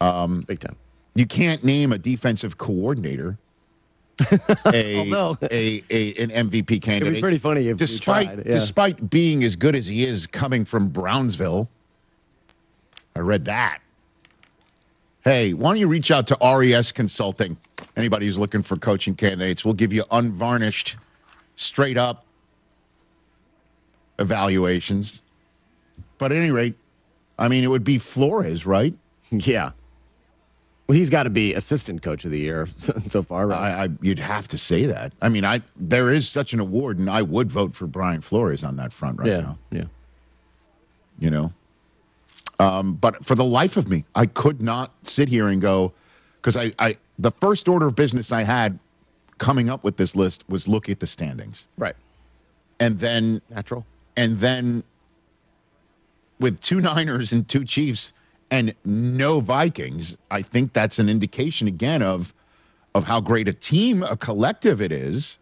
Big time. You can't name a defensive coordinator an MVP candidate. It'd be pretty funny if we tried. Yeah. Despite being as good as he is coming from Brownsville. I read that. Hey, why don't you reach out to RES Consulting? Anybody who's looking for coaching candidates, we'll give you unvarnished, straight up evaluations. But at any rate, I mean, it would be Flores, right? Yeah. Well, he's got to be assistant coach of the year so far, right? You'd have to say that. I mean, there is such an award, and I would vote for Brian Flores on that front right now. Yeah. You know? But for the life of me, I could not sit here and go, because the first order of business I had coming up with this list was look at the standings. Right. And then natural. And then with 2 Niners and 2 Chiefs and no Vikings, I think that's an indication again of how great a team, a collective it is.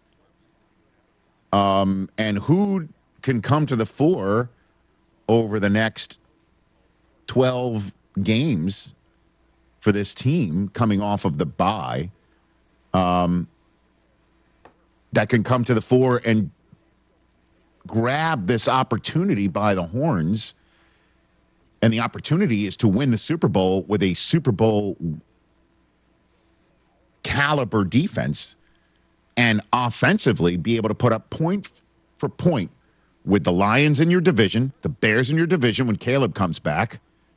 And who can come to the fore over the next 12 games for this team coming off of the bye, that can come to the fore and grab this opportunity by the horns. And the opportunity is to win the Super Bowl with a Super Bowl caliber defense and offensively be able to put up point for point with the Lions in your division, the Bears in your division when Caleb comes back,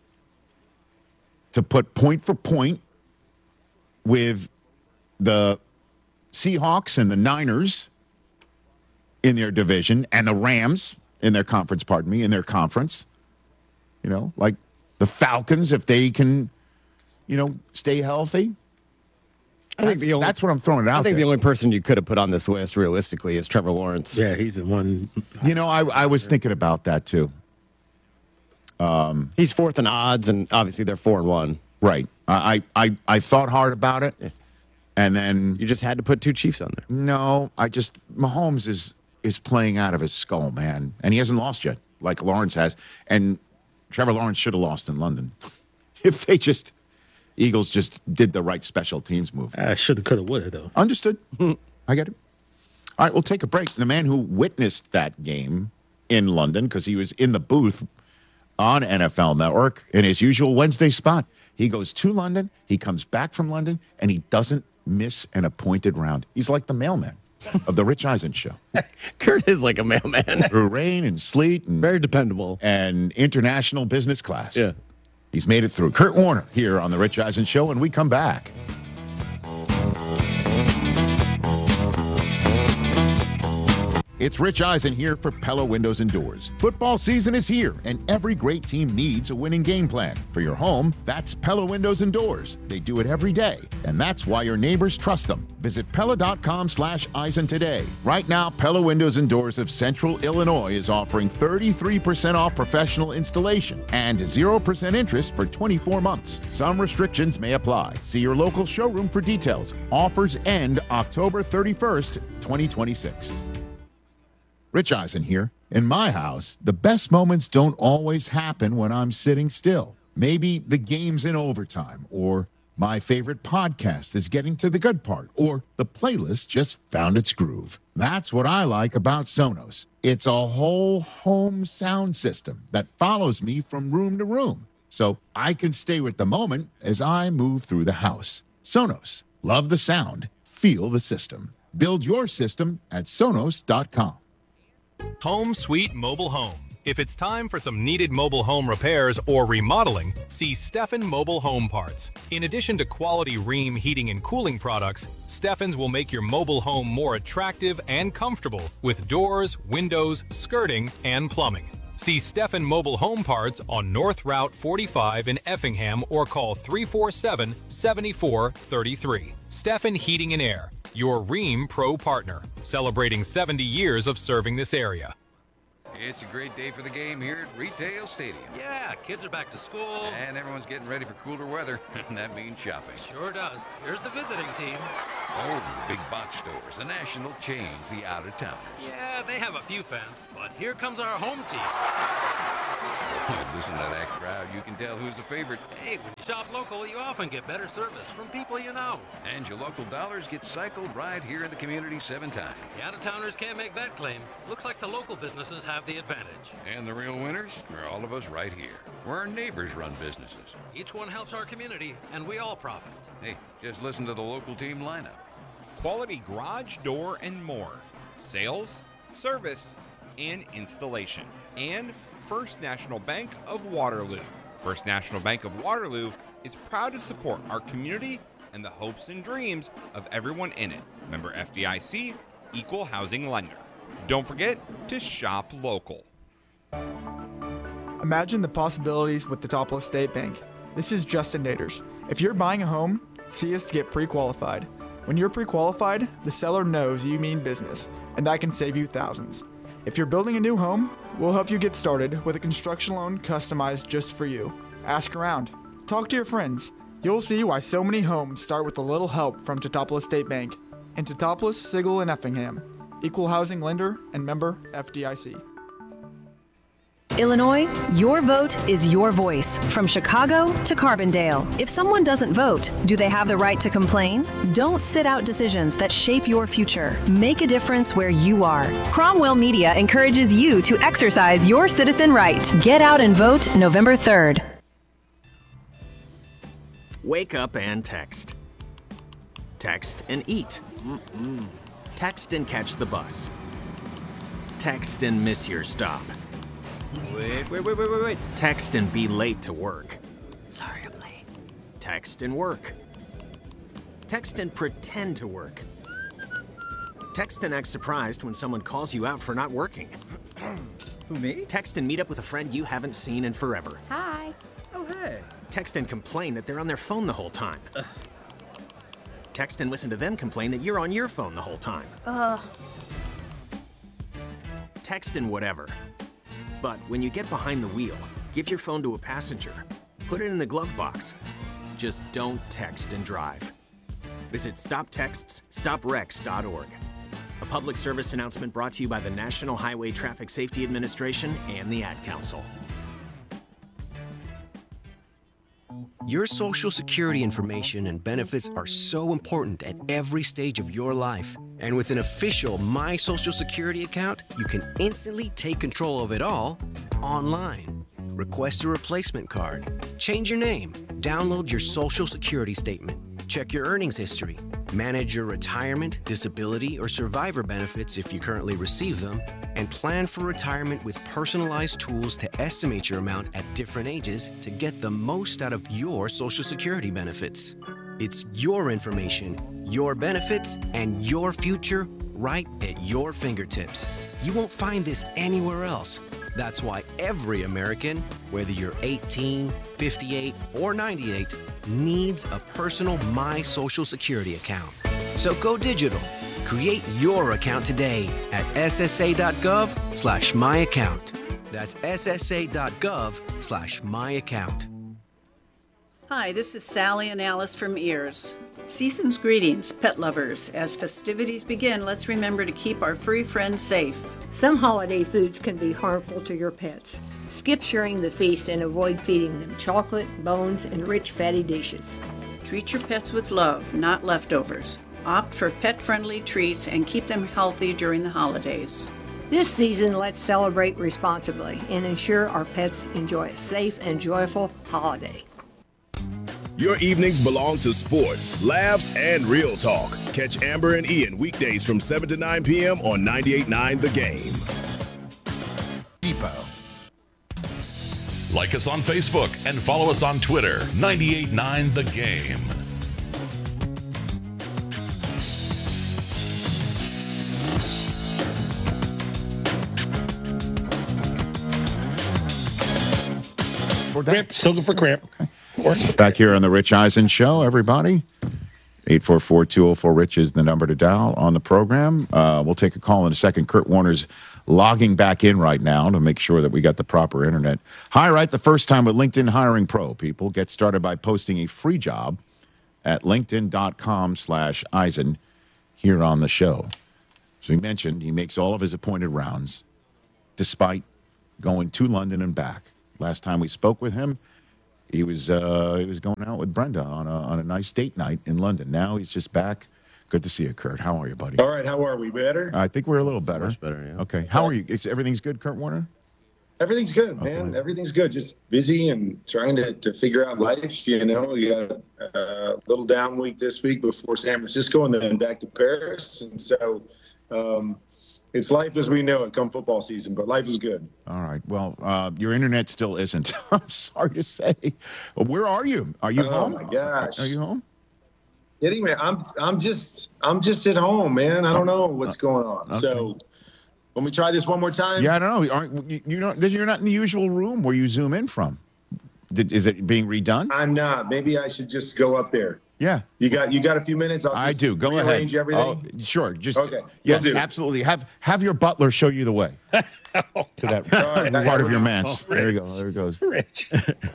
to put point for point with the Seahawks and the Niners in their division and the Rams in their conference, in their conference. You know, like the Falcons, if they can, stay healthy. I think that's what I'm throwing out. I think the only person you could have put on this list realistically is Trevor Lawrence. Yeah, he's the one. I was thinking about that too. He's 4th in odds, and obviously they're 4-1. Right. I thought hard about it, and then you just had to put 2 Chiefs on there. No, Mahomes is playing out of his skull, man, and he hasn't lost yet, like Lawrence has, and Trevor Lawrence should have lost in London if Eagles just did the right special teams move. Shoulda, coulda, woulda, though. Understood. I get it. All right, we'll take a break. The man who witnessed that game in London, because he was in the booth on NFL Network in his usual Wednesday spot. He goes to London, he comes back from London, and he doesn't miss an appointed round. He's like the mailman of the Rich Eisen show. Kurt is like a mailman. Through rain and sleet. And very dependable. And international business class. Yeah. He's made it through. Kurt Warner here on the Rich Eisen show, and we come back. It's Rich Eisen here for Pella Windows and Doors. Football season is here, and every great team needs a winning game plan. For your home, that's Pella Windows and Doors. They do it every day, and that's why your neighbors trust them. Visit Pella.com/Eisen today. Right now, Pella Windows and Doors of Central Illinois is offering 33% off professional installation and 0% interest for 24 months. Some restrictions may apply. See your local showroom for details. Offers end October 31st, 2026. Rich Eisen here. In my house, the best moments don't always happen when I'm sitting still. Maybe the game's in overtime, or my favorite podcast is getting to the good part, or the playlist just found its groove. That's what I like about Sonos. It's a whole home sound system that follows me from room to room, so I can stay with the moment as I move through the house. Sonos. Love the sound. Feel the system. Build your system at Sonos.com. Home Sweet Mobile Home. If it's time for some needed mobile home repairs or remodeling, see Steffen Mobile Home Parts. In addition to quality Rheem heating and cooling products, Steffen's will make your mobile home more attractive and comfortable with doors, windows, skirting, and plumbing. See Steffen Mobile Home Parts on North Route 45 in Effingham or call 347-7433. Steffen Heating and Air, your Rheem Pro partner, celebrating 70 years of serving this area. It's a great day for the game here at Retail Stadium. Yeah, kids are back to school. And everyone's getting ready for cooler weather, and that means shopping. Sure does. Here's the visiting team. Oh, the big box stores, the national chains, the out-of-towners. Yeah, they have a few fans, but here comes our home team. The Listen to that crowd. You can tell who's a favorite. Hey, when you shop local, you often get better service from people you know. And your local dollars get cycled right here in the community 7 times. The out-of-towners can't make that claim. Looks like the local businesses have the advantage. And the real winners are all of us right here, where our neighbors run businesses. Each one helps our community, and we all profit. Hey, just listen to the local team lineup. Quality garage door and more. Sales, service, and installation. And First National Bank of Waterloo. First National Bank of Waterloo is proud to support our community and the hopes and dreams of everyone in it. Member FDIC, Equal Housing Lender. Don't forget to shop local. Imagine the possibilities with the Teutopolis State Bank. This is Justin Naders. If you're buying a home, see us to get pre-qualified. When you're pre-qualified, the seller knows you mean business, and that can save you thousands. If you're building a new home, we'll help you get started with a construction loan customized just for you. Ask around. Talk to your friends. You'll see why so many homes start with a little help from Teutopolis State Bank. In Teutopolis, Sigel, and Effingham. Equal Housing Lender and member FDIC. Illinois, your vote is your voice. From Chicago to Carbondale. If someone doesn't vote, do they have the right to complain? Don't sit out decisions that shape your future. Make a difference where you are. Cromwell Media encourages you to exercise your citizen right. Get out and vote November 3rd. Wake up and text. Text and eat. Text and catch the bus. Text and miss your stop. Wait. Text and be late to work. Sorry, I'm late. Text and work. Text and pretend to work. Text and act surprised when someone calls you out for not working. Who, me? Text and meet up with a friend you haven't seen in forever. Hi. Oh, hey. Text and complain that they're on their phone the whole time. Text and listen to them complain that you're on your phone the whole time. Text and whatever. But when you get behind the wheel, give your phone to a passenger. Put it in the glove box. Just don't text and drive. Visit StopTextsStopWrecks.org. A public service announcement brought to you by the National Highway Traffic Safety Administration and the Ad Council. Your Social Security information and benefits are so important at every stage of your life. And with an official My Social Security account, you can instantly take control of it all online. Request a replacement card, change your name, download your Social Security statement, check your earnings history, manage your retirement, disability, or survivor benefits if you currently receive them, and plan for retirement with personalized tools to estimate your amount at different ages to get the most out of your Social Security benefits. It's your information, your benefits, and your future right at your fingertips. You won't find this anywhere else. That's why every American, whether you're 18, 58, or 98, needs a personal My Social Security account. So go digital. Create your account today at ssa.gov/myaccount. That's ssa.gov/myaccount. Hi, this is Sally and Alice from Ears. Season's greetings, pet lovers. As festivities begin, let's remember to keep our furry friends safe. Some holiday foods can be harmful to your pets. Skip sharing the feast and avoid feeding them chocolate, bones, and rich fatty dishes. Treat your pets with love, not leftovers. Opt for pet-friendly treats and keep them healthy during the holidays. This season, let's celebrate responsibly and ensure our pets enjoy a safe and joyful holiday. Your evenings belong to sports, laughs, and real talk. Catch Amber and Ian weekdays from 7 to 9 p.m. on 98.9 The Game. Depot. Like us on Facebook and follow us on Twitter, 98.9 The Game. Cramp, still good for cramp. Okay. Back here on the Rich Eisen Show, everybody. 844-204-RICH is the number to dial on the program. We'll take a call in a second. Kurt Warner's logging back in right now to make sure that we got the proper internet. Hire right the first time with LinkedIn Hiring Pro. People get started by posting a free job at linkedin.com/Eisen here on the show. So he mentioned he makes all of his appointed rounds despite going to London and back Last time we spoke with him, he was going out with Brenda on a nice date night in London. Now he's just back. Good to see you, Kurt. How are you, buddy? All right, how are we? Better? I think we're a little better. Much better, yeah. Okay. How are you? Everything's good, Kurt Warner? Everything's good, man. Everything's good. Just busy and trying to figure out life. You know, we got a little down week this week before San Francisco and then back to Paris. And so it's life as we know it come football season, but life is good. All right. Well, your internet still isn't. I'm sorry to say. Where are you? Are you home? Oh, my gosh. Are you home? Kidding me? I'm just at home, man. I don't know what's going on. Okay. So when we try this one more time? Yeah, I don't know. You're not in the usual room where you zoom in from. Is it being redone? I'm not. Maybe I should just go up there. Yeah. You got a few minutes? I do. Go ahead. Rearrange everything? Oh, sure. Just okay. Yes, Will do. absolutely. Have your butler show you the way to that part of your manse. There you go. There it goes. Rich.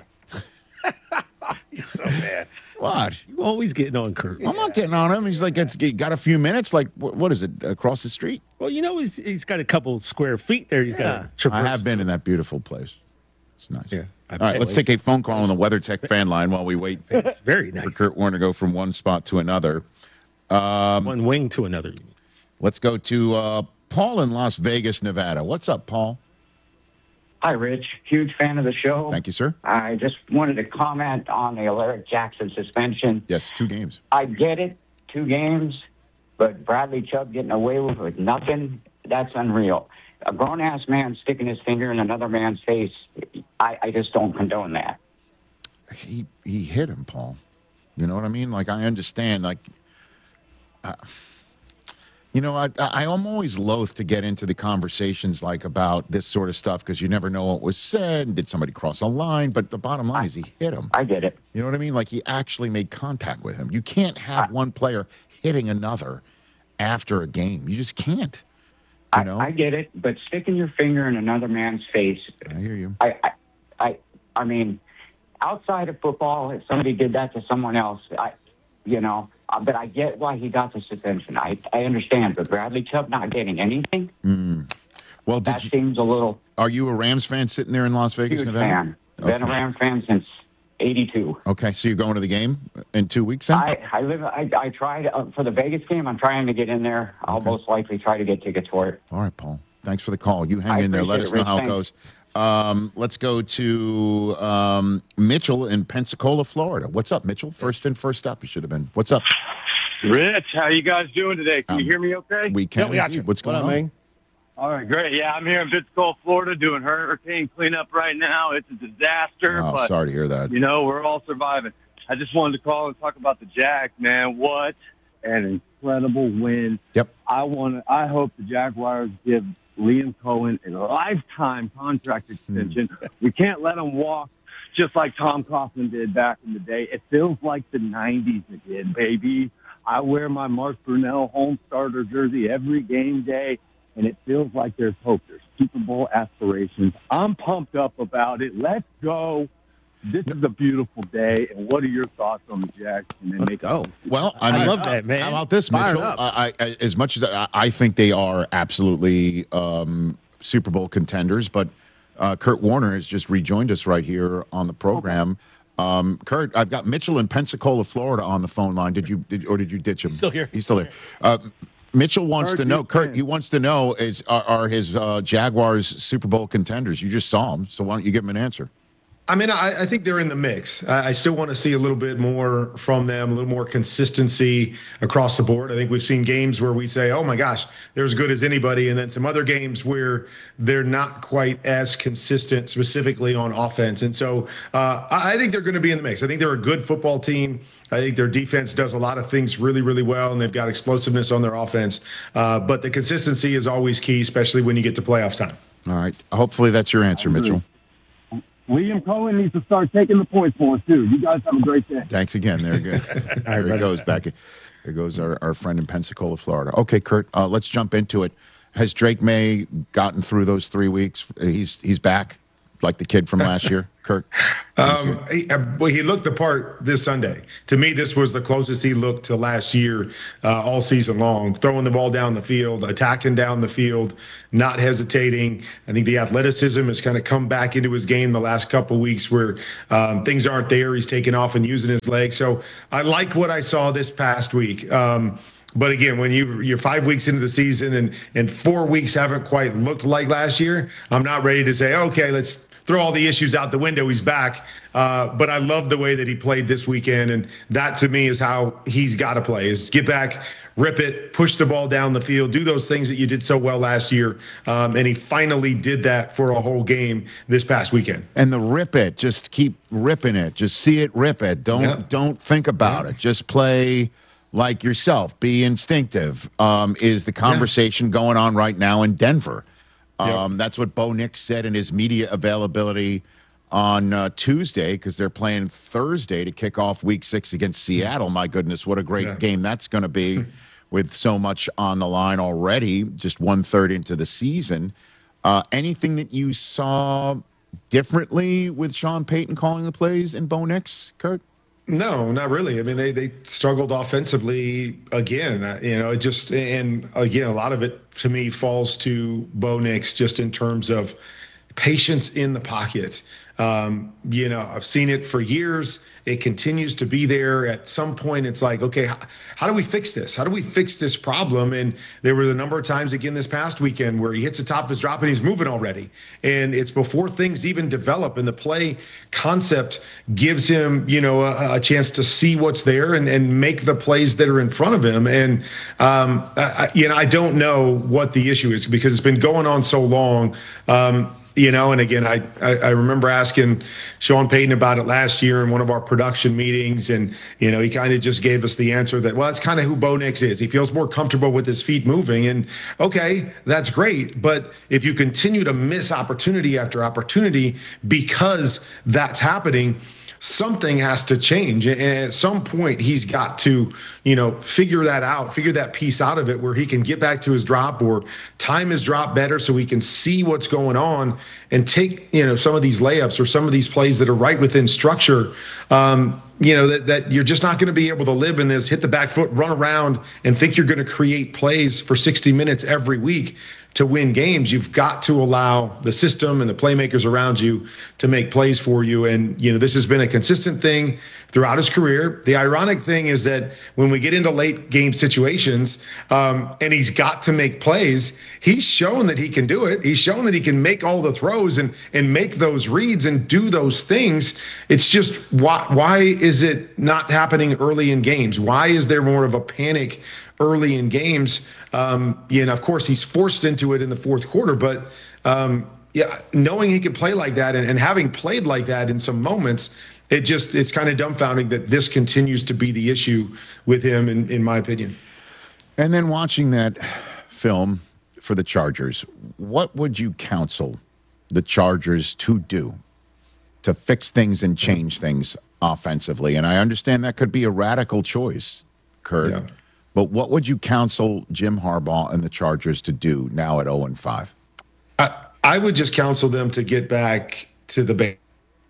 You're so bad. What? You always getting on Kurt. I'm not getting on him. He's like, he got a few minutes. Like, what is it? Across the street? Well, you know, he's got a couple square feet there. He's got to traverse. I have been in that beautiful place. It's nice. Yeah. All right, let's take a phone call on the WeatherTech fan line while we wait It's very nice. for Kurt Warner to go from one spot to another. One wing to another. Let's go to Paul in Las Vegas, Nevada. What's up, Paul? Hi, Rich. Huge fan of the show. Thank you, sir. I just wanted to comment on the Alaric Jackson suspension. Yes, 2 games. I get it, 2 games, but Bradley Chubb getting away with nothing, that's unreal. A grown-ass man sticking his finger in another man's face, I just don't condone that. He hit him, Paul. You know what I mean? Like, I understand, like... You know, I'm always loath to get into the conversations like about this sort of stuff because you never know what was said and did somebody cross a line. But the bottom line is he hit him. I get it. You know what I mean? Like he actually made contact with him. You can't have one player hitting another after a game. You just can't. You know? I get it, but sticking your finger in another man's face. I hear you. I mean, outside of football, if somebody did that to someone else, but I get why he got the suspension. I understand, but Bradley Chubb not getting anything? Well, that seems a little... Are you a Rams fan sitting there in Las Vegas, Huge Nevada? fan. Okay. Been a Rams fan since 82. Okay, so you're going to the game in 2 weeks then? I tried for the Vegas game. I'm trying to get in there. I'll most likely try to get tickets for it. All right, Paul. Thanks for the call. You hang in there. Let us know how it goes. Let's go to Mitchell in Pensacola, Florida. What's up, Mitchell? First up, you should have been. What's up? Rich, how you guys doing today? Can you hear me okay? We can. We got you. What's going on? Man? All right, great. Yeah, I'm here in Pensacola, Florida, doing hurricane cleanup right now. It's a disaster. Oh, but, sorry to hear that. You know, we're all surviving. I just wanted to call and talk about the Jags, man. What an incredible win. Yep. I hope the Jaguars give Liam Cohen a lifetime contract extension. We can't let him walk just like Tom Coughlin did back in the day. It feels like the 90s again, baby. I wear my Mark Brunell home starter jersey every game day, and it feels like there's hope. There's Super Bowl aspirations. I'm pumped up about it. Let's go. This is a beautiful day. And what are your thoughts on the Jags? Let's go. Well, I love that, man. How about this, Mitchell? I as much as I think they are absolutely Super Bowl contenders, but Kurt Warner has just rejoined us right here on the program. Kurt, I've got Mitchell in Pensacola, Florida on the phone line. Did you ditch him? He's still here. He's still there. Mitchell wants to know, Kurt, he wants to know, are his Jaguars Super Bowl contenders? You just saw him, so why don't you give him an answer? I mean, I think they're in the mix. I still want to see a little bit more from them, a little more consistency across the board. I think we've seen games where we say, oh, my gosh, they're as good as anybody. And then some other games where they're not quite as consistent specifically on offense. And so I think they're going to be in the mix. I think they're a good football team. I think their defense does a lot of things really, really well, and they've got explosiveness on their offense. But the consistency is always key, especially when you get to playoff time. All right. Hopefully that's your answer, Mitchell. Liam Cohen needs to start taking the points for us, too. You guys have a great day. Thanks again. There you go. There he goes back. There goes our friend in Pensacola, Florida. Okay, Kurt, let's jump into it. Has Drake May gotten through those 3 weeks? He's back like the kid from last year, Kurt? He looked the part this Sunday. To me, this was the closest he looked to last year all season long, throwing the ball down the field, attacking down the field, not hesitating. I think the athleticism has kind of come back into his game the last couple of weeks where things aren't there. He's taking off and using his legs. So I like what I saw this past week. But again, when you're 5 weeks into the season and 4 weeks haven't quite looked like last year, I'm not ready to say, okay, let's throw all the issues out the window. He's back. But I love the way that he played this weekend. And that to me is how he's got to play, is get back, rip it, push the ball down the field, do those things that you did so well last year. And he finally did that for a whole game this past weekend. And the rip it, just keep ripping it. Just see it, rip it. Don't think about it. Just play like yourself. Be instinctive. Is the conversation going on right now in Denver? That's what Bo Nix said in his media availability on Tuesday, because they're playing Thursday to kick off Week 6 against Seattle. My goodness, what a great game that's going to be with so much on the line already, just 1/3 into the season. Anything that you saw differently with Sean Payton calling the plays and Bo Nix, Kurt? No, not really. I mean, they struggled offensively again. And again, a lot of it to me falls to Bo Nix just in terms of patience in the pocket. I've seen it for years. It continues to be there. At some point, it's like, okay, how do we fix this? How do we fix this problem? And there were a number of times again this past weekend where he hits the top of his drop and he's moving already. And it's before things even develop. And the play concept gives him, a chance to see what's there and make the plays that are in front of him. And, I don't know what the issue is because it's been going on so long. And again, I remember asking Sean Payton about it last year in one of our production meetings. And, he kind of just gave us the answer that, well, that's kind of who Bo Nix is. He feels more comfortable with his feet moving. And okay, that's great. But if you continue to miss opportunity after opportunity because that's happening, something has to change. And at some point he's got to, figure that out, figure that piece out of it where he can get back to his drop or time his drop better so he can see what's going on and take, some of these layups or some of these plays that are right within structure, that you're just not going to be able to live in this, hit the back foot, run around and think you're going to create plays for 60 minutes every week to win games. You've got to allow the system and the playmakers around you to make plays for you. And, this has been a consistent thing throughout his career. The ironic thing is that when we get into late game situations and he's got to make plays, he's shown that he can do it. He's shown that he can make all the throws and make those reads and do those things. It's just why is it not happening early in games? Why is there more of a panic early in games? Of course, he's forced into it in the fourth quarter, but knowing he can play like that and having played like that in some moments, it's kind of dumbfounding that this continues to be the issue with him, in my opinion. And then watching that film for the Chargers, what would you counsel the Chargers to do to fix things and change things offensively? And I understand that could be a radical choice, Kurt. Yeah. But what would you counsel Jim Harbaugh and the Chargers to do now at 0-5? I would just counsel them to get back to the base.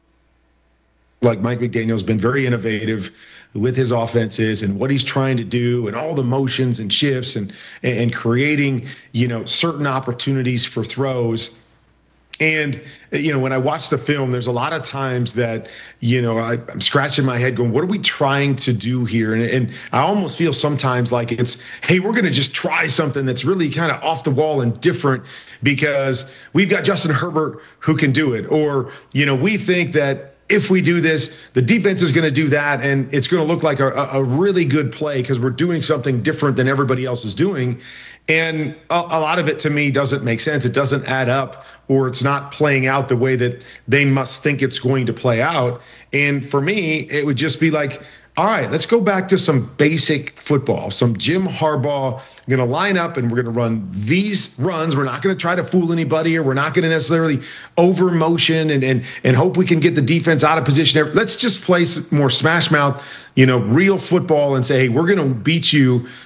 Like Mike McDaniel's been very innovative with his offenses and what he's trying to do and all the motions and shifts and creating, certain opportunities for throws. And, when I watch the film, there's a lot of times that, I'm scratching my head going, what are we trying to do here? And I almost feel sometimes like it's, hey, we're going to just try something that's really kind of off the wall and different because we've got Justin Herbert who can do it. Or, we think that if we do this, the defense is going to do that, and it's going to look like a really good play because we're doing something different than everybody else is doing. And a lot of it to me doesn't make sense. It doesn't add up, or it's not playing out the way that they must think it's going to play out. And for me, it would just be like, all right, let's go back to some basic football, some Jim Harbaugh. We're going to line up and we're going to run these runs. We're not going to try to fool anybody, or we're not going to necessarily over motion and hope we can get the defense out of position. Let's just play more smash mouth, real football and say, hey, we're going to beat you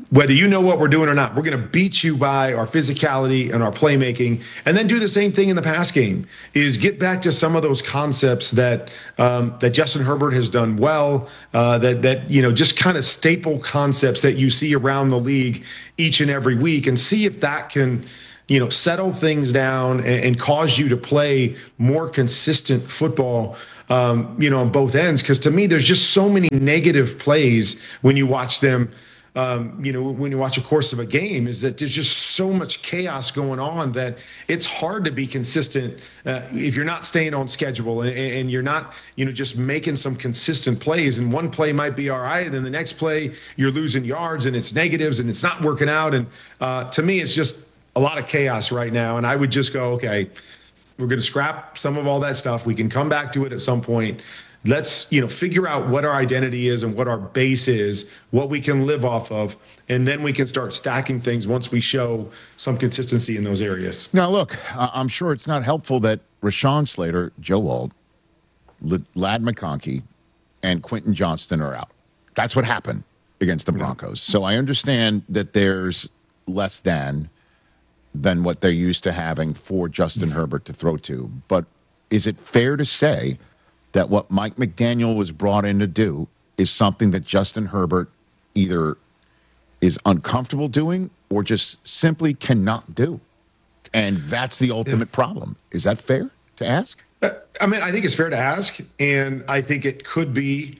whether you know what we're doing or not, we're going to beat you by our physicality and our playmaking, and then do the same thing in the pass game, is get back to some of those concepts that that Justin Herbert has done well, that just kind of staple concepts that you see around the league each and every week, and see if that can settle things down and cause you to play more consistent football, on both ends. Because to me, there's just so many negative plays when you watch them. When you watch a course of a game, is that there's just so much chaos going on that it's hard to be consistent if you're not staying on schedule and you're not, just making some consistent plays. And one play might be all right, and then the next play you're losing yards and it's negatives and it's not working out. And to me, it's just a lot of chaos right now. And I would just go, okay, we're going to scrap some of all that stuff. We can come back to it at some point. Let's, figure out what our identity is and what our base is, what we can live off of, and then we can start stacking things once we show some consistency in those areas. Now, look, I'm sure it's not helpful that Rashawn Slater, Joe Wald, Ladd McConkey, and Quentin Johnston are out. That's what happened against the Broncos. So I understand that there's less than what they're used to having for Justin Herbert to throw to. But is it fair to say that what Mike McDaniel was brought in to do is something that Justin Herbert either is uncomfortable doing or just simply cannot do? And that's the ultimate problem. Is that fair to ask? I think it's fair to ask, and I think it could be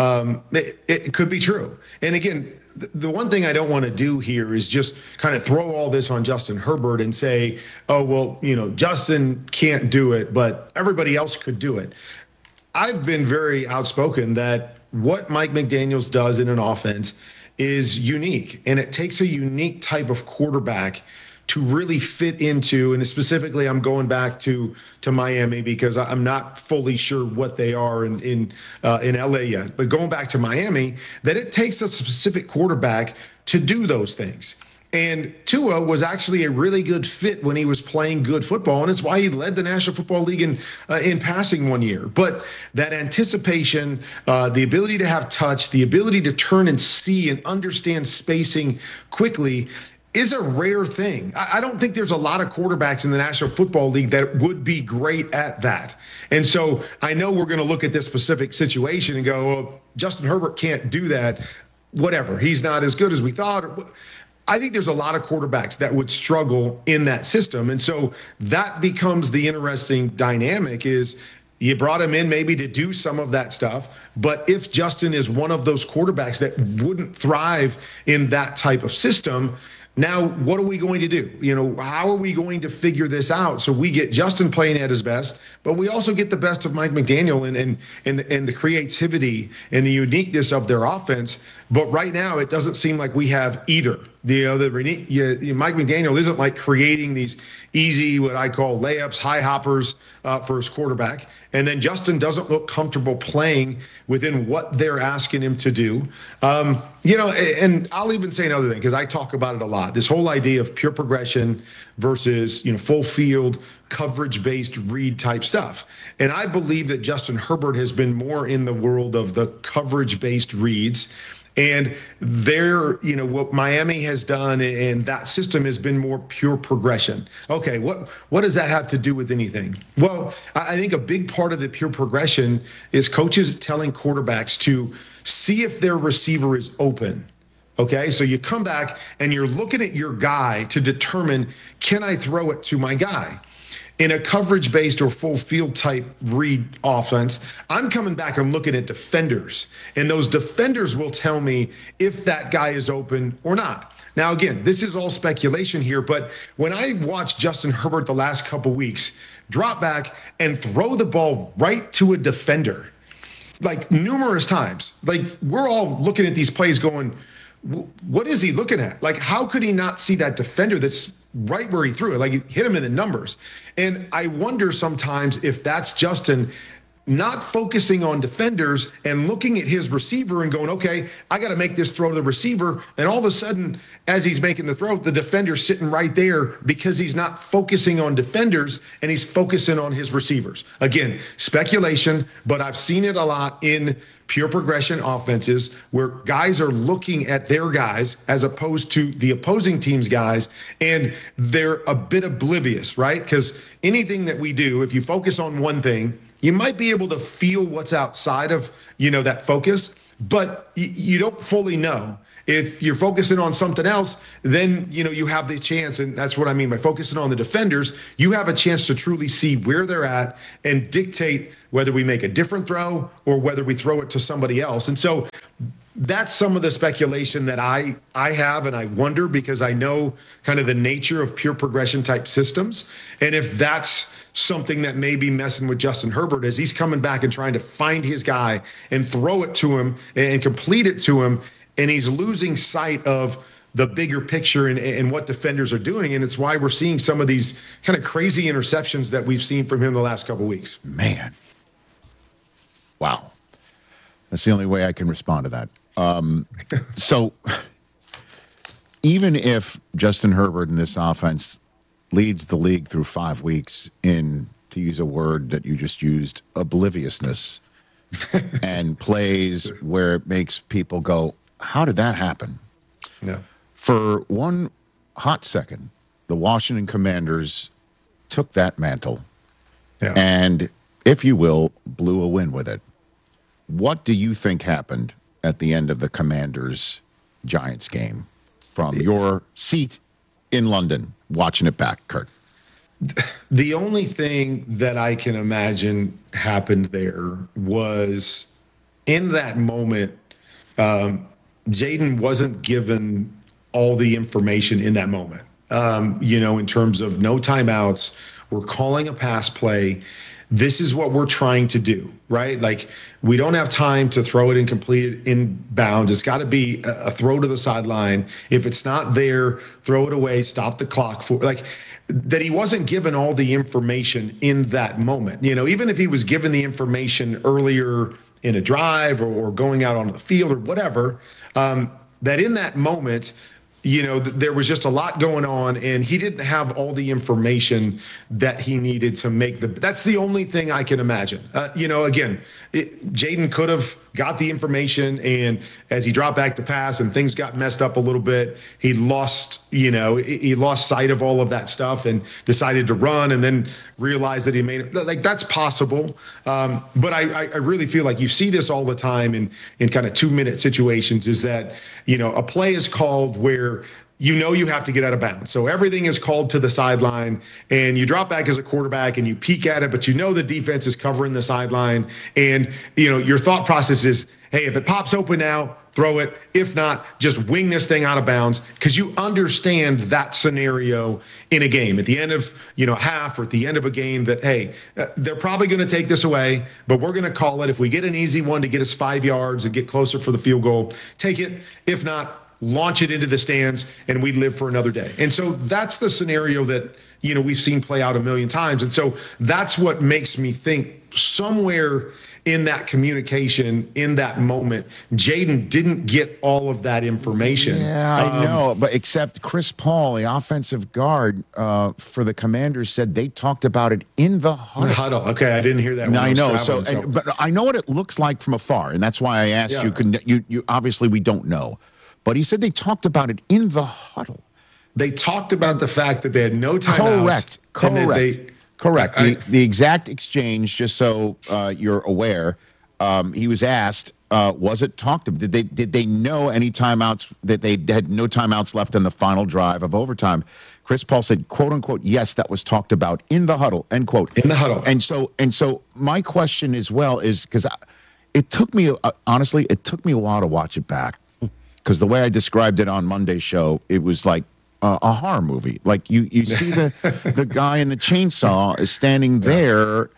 it could be true. And again, the one thing I don't want to do here is just kind of throw all this on Justin Herbert and say, oh, well, Justin can't do it, but everybody else could do it. I've been very outspoken that what Mike McDaniels does in an offense is unique, and it takes a unique type of quarterback to really fit into, and specifically I'm going back to Miami because I'm not fully sure what they are in LA yet, but going back to Miami, that it takes a specific quarterback to do those things. And Tua was actually a really good fit when he was playing good football, and it's why he led the National Football League in passing one year. But that anticipation, the ability to have touch, the ability to turn and see and understand spacing quickly is a rare thing. I don't think there's a lot of quarterbacks in the National Football League that would be great at that. And so I know we're going to look at this specific situation and go, well, Justin Herbert can't do that. Whatever. He's not as good as we thought. I think there's a lot of quarterbacks that would struggle in that system. And so that becomes the interesting dynamic is you brought him in maybe to do some of that stuff. But if Justin is one of those quarterbacks that wouldn't thrive in that type of system, now what are we going to do? How are we going to figure this out so we get Justin playing at his best, but we also get the best of Mike McDaniel and the creativity and the uniqueness of their offense. But right now, it doesn't seem like we have either. Mike McDaniel isn't like creating these easy, what I call layups, high hoppers for his quarterback. And then Justin doesn't look comfortable playing within what they're asking him to do. And I'll even say another thing, because I talk about it a lot. This whole idea of pure progression versus, full field coverage-based read type stuff. And I believe that Justin Herbert has been more in the world of the coverage-based reads. And what Miami has done in that system has been more pure progression. Okay, what does that have to do with anything? Well, I think a big part of the pure progression is coaches telling quarterbacks to see if their receiver is open. Okay, so you come back and you're looking at your guy to determine, can I throw it to my guy? In a coverage-based or full field type read offense, I'm coming back and looking at defenders, and those defenders will tell me if that guy is open or not. Now, again, this is all speculation here, but when I watched Justin Herbert the last couple weeks drop back and throw the ball right to a defender, like numerous times, like we're all looking at these plays going, what is he looking at? Like, how could he not see that defender that's right where he threw it? Like, it hit him in the numbers. And I wonder sometimes if that's Justin not focusing on defenders and looking at his receiver and going, okay, I got to make this throw to the receiver. And all of a sudden, as he's making the throw, the defender's sitting right there because he's not focusing on defenders and he's focusing on his receivers. Again, speculation, but I've seen it a lot in pure progression offenses where guys are looking at their guys as opposed to the opposing team's guys, and they're a bit oblivious, right? Because anything that we do, if you focus on one thing, you might be able to feel what's outside of, that focus, but you don't fully know. If you're focusing on something else, then, you have the chance, and that's what I mean by focusing on the defenders, you have a chance to truly see where they're at and dictate whether we make a different throw or whether we throw it to somebody else. And so that's some of the speculation that I have, and I wonder because I know kind of the nature of pure progression type systems. And if that's something that may be messing with Justin Herbert as he's coming back and trying to find his guy and throw it to him and complete it to him, and he's losing sight of the bigger picture and what defenders are doing. And it's why we're seeing some of these kind of crazy interceptions that we've seen from him the last couple of weeks. Man. Wow. That's the only way I can respond to that. So even if Justin Herbert in this offense leads the league through 5 weeks in, to use a word that you just used, obliviousness, and plays where it makes people go, how did that happen? Yeah. For one hot second, the Washington Commanders took that mantle and, if you will, blew a win with it. What do you think happened at the end of the Commanders-Giants game from your seat in London watching it back, Kurt? The only thing that I can imagine happened there was in that moment, Jaden wasn't given all the information in that moment, in terms of no timeouts. We're calling a pass play. This is what we're trying to do, right? Like, we don't have time to throw it and complete it in bounds. It's got to be a throw to the sideline. If it's not there, throw it away, stop the clock for that. He wasn't given all the information in that moment. Even if he was given the information earlier in a drive or going out onto the field or whatever, that in that moment, there was just a lot going on, and he didn't have all the information that he needed to make that's the only thing I can imagine. Again, Jaden could have got the information, and as he dropped back to pass and things got messed up a little bit, he lost sight of all of that stuff and decided to run and then realized that he made it. That's possible. But I really feel like you see this all the time in kind of 2-minute situations, is that, a play is called where you have to get out of bounds. So everything is called to the sideline, and you drop back as a quarterback and you peek at it, but the defense is covering the sideline. And, your thought process is, hey, if it pops open now, throw it. If not, just wing this thing out of bounds, because you understand that scenario in a game at the end of, a half or at the end of a game that, hey, they're probably going to take this away, but we're going to call it. If we get an easy one to get us 5 yards and get closer for the field goal, take it. If not, launch it into the stands, and we live for another day. And so that's the scenario that, we've seen play out a million times. And so that's what makes me think somewhere in that communication, in that moment, Jaden didn't get all of that information. Yeah, I know. But except Chris Paul, the offensive guard for the Commanders, said they talked about it in the huddle. Okay, I didn't hear that. I know. But I know what it looks like from afar, and that's why I asked you. You obviously we don't know. But he said they talked about it in the huddle. They talked about the fact that they had no timeouts. Correct. The exact exchange, just so you're aware, he was asked, was it talked about? Did they know any timeouts, that they had no timeouts left in the final drive of overtime? Chris Paul said, quote unquote, yes, that was talked about in the huddle, end quote. In the huddle. And so my question as well is, because it took me, honestly, it took me a while to watch it back. Because the way I described it on Monday's show, it was like a horror movie. Like you see the guy in the chainsaw is standing there,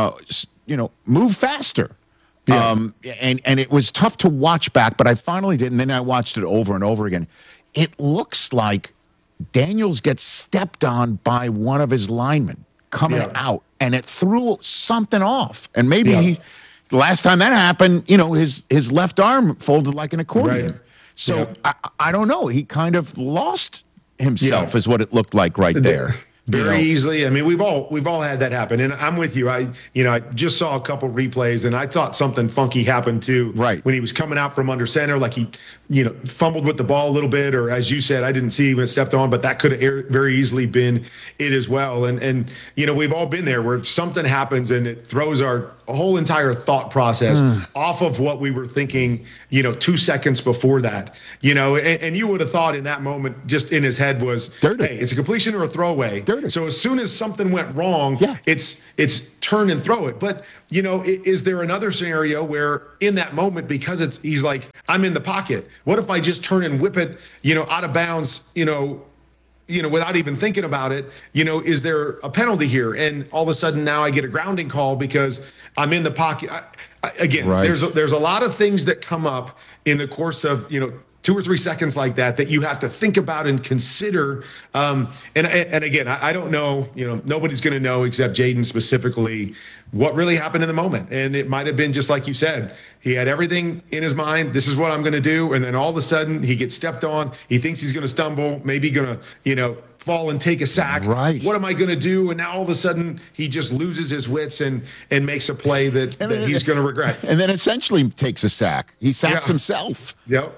move faster. Yeah. And it was tough to watch back, but I finally did. And then I watched it over and over again. It looks like Daniels gets stepped on by one of his linemen coming out. and it threw something off. And maybe the last time that happened, his left arm folded like an accordion. Right. So I don't know. He kind of lost himself is what it looked like right there. Very easily. I mean, we've all had that happen, and I'm with you. I just saw a couple replays, and I thought something funky happened too. Right when he was coming out from under center, like he, fumbled with the ball a little bit, or as you said, I didn't see when it stepped on, but that could have very easily been it as well. And we've all been there where something happens and it throws our whole entire thought process off of what we were thinking, 2 seconds before that, and you would have thought in that moment, just in his head was, hey, it's a completion or a throwaway. So as soon as something went wrong, it's turn and throw it. But, is there another scenario where in that moment, because he's like, I'm in the pocket, what if I just turn and whip it, out of bounds, without even thinking about it, is there a penalty here? And all of a sudden now I get a grounding call because I'm in the pocket. Again, there's a lot of things that come up in the course of, 2 or 3 seconds like that you have to think about and consider. And again, I don't know, nobody's going to know except Jaden specifically what really happened in the moment. And it might have been just like you said, he had everything in his mind. This is what I'm going to do. And then all of a sudden he gets stepped on. He thinks he's going to stumble, maybe going to, fall and take a sack. Right. What am I going to do? And now all of a sudden he just loses his wits and makes a play that he's going to regret. And then essentially takes a sack. He sacks himself. Yep.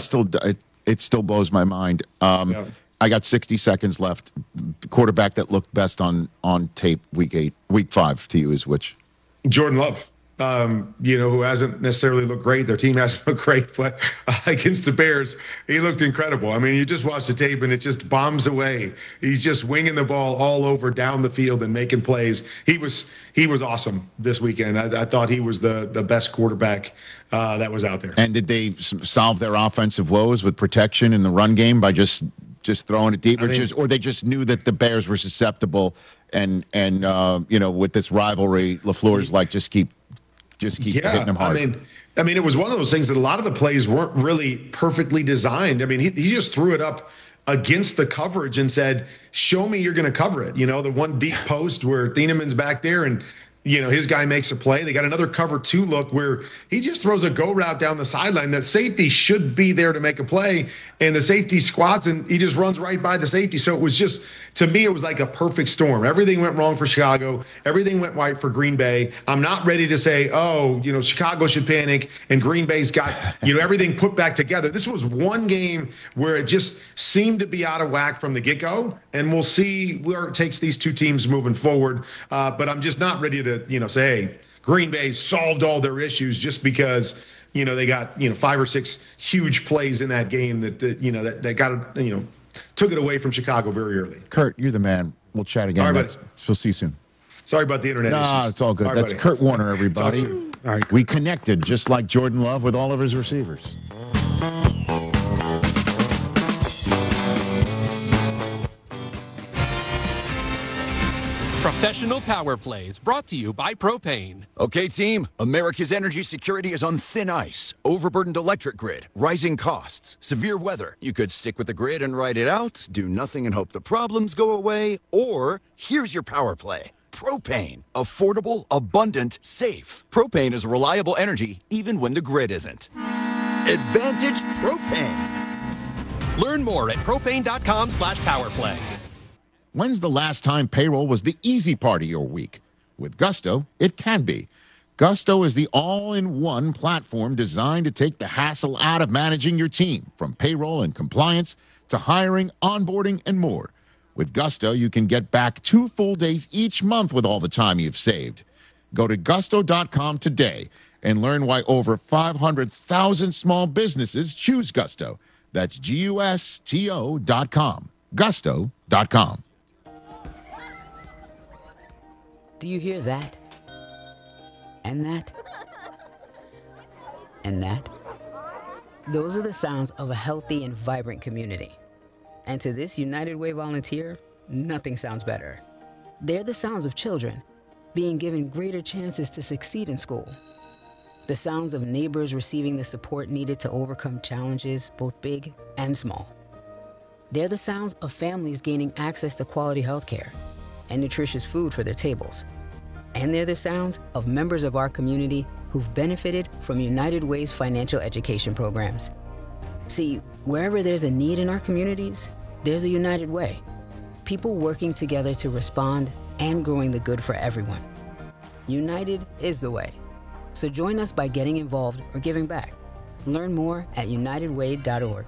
It still blows my mind. I got 60 seconds left. The quarterback that looked best on tape week 5 to you is which? Jordan Love. Who hasn't necessarily looked great. Their team hasn't looked great, but against the Bears, he looked incredible. I mean, you just watch the tape and it just bombs away. He's just winging the ball all over down the field and making plays. He was awesome this weekend. I thought he was the best quarterback that was out there. And did they solve their offensive woes with protection in the run game by just throwing it deep, or they just knew that the Bears were susceptible and with this rivalry, LaFleur's like just keep hitting them hard. I mean, it was one of those things that a lot of the plays weren't really perfectly designed. I mean, he just threw it up against the coverage and said, show me you're going to cover it. The one deep post where Thieneman's back there and, his guy makes a play. They got another cover 2 look where he just throws a go route down the sideline. That safety should be there to make a play, and the safety squats and he just runs right by the safety. So it was just, to me, it was like a perfect storm. Everything went wrong for Chicago. Everything went right for Green Bay. I'm not ready to say, Chicago should panic and Green Bay's got, everything put back together. This was one game where it just seemed to be out of whack from the get-go, and we'll see where it takes these two teams moving forward. But I'm just not ready to, say, hey, Green Bay solved all their issues just because, they got, 5 or 6 huge plays in that game that got, took it away from Chicago very early. Kurt, you're the man. We'll chat again. All right, we'll see you soon. Sorry about the internet issues. It's all good. All right, That's buddy. Kurt Warner, everybody. All right. We connected just like Jordan Love with all of his receivers. Professional Power Plays brought to you by Propane. Okay, team, America's energy security is on thin ice. Overburdened electric grid, rising costs, severe weather. You could stick with the grid and ride it out, do nothing and hope the problems go away, or here's your power play. Propane. Affordable, abundant, safe. Propane is reliable energy even when the grid isn't. Advantage Propane. Learn more at propane.com/powerplay. When's the last time payroll was the easy part of your week? With Gusto, it can be. Gusto is the all-in-one platform designed to take the hassle out of managing your team, from payroll and compliance to hiring, onboarding, and more. With Gusto, you can get back 2 full days each month with all the time you've saved. Go to gusto.com today and learn why over 500,000 small businesses choose Gusto. That's GUSTO.com. Gusto.com. Do you hear that? And that? And that? Those are the sounds of a healthy and vibrant community. And to this United Way volunteer, nothing sounds better. They're the sounds of children being given greater chances to succeed in school. The sounds of neighbors receiving the support needed to overcome challenges, both big and small. They're the sounds of families gaining access to quality health care and nutritious food for their tables. And they're the sounds of members of our community who've benefited from United Way's financial education programs. See, wherever there's a need in our communities, there's a United Way. People working together to respond and growing the good for everyone. United is the way. So join us by getting involved or giving back. Learn more at unitedway.org.